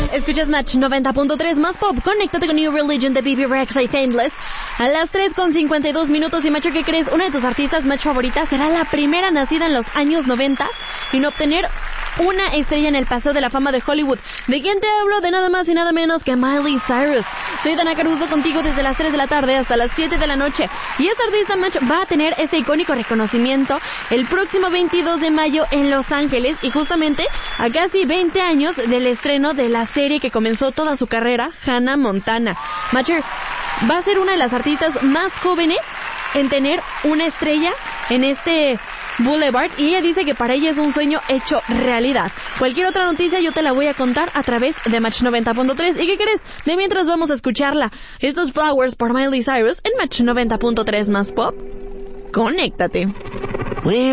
Escuchas Match 90.3 más pop. Conéctate con New Religion de Bebe Rexha y Tameless. A las 3:52 y Macho, ¿qué crees? Una de tus artistas Match favoritas será la primera nacida en los años 90 en obtener una estrella en el Paseo de la Fama de Hollywood. ¿De quién te hablo? De nada más y nada menos que Miley Cyrus. Soy Dana Caruso contigo desde las 3 de la tarde hasta las 7 de la noche. Y esta artista Match va a tener este icónico reconocimiento el próximo 22 de mayo en Los Ángeles, y justamente a casi 20 años del estreno de la serie que comenzó toda su carrera, Hannah Montana. Matcher va a ser una de las artistas más jóvenes en tener una estrella en este Boulevard, y ella dice que para ella es un sueño hecho realidad. Cualquier otra noticia yo te la voy a contar a través de Match 90.3. ¿Y qué crees? De mientras vamos a escucharla. Estos Flowers por Miley Cyrus en Match 90.3 más pop. Conéctate.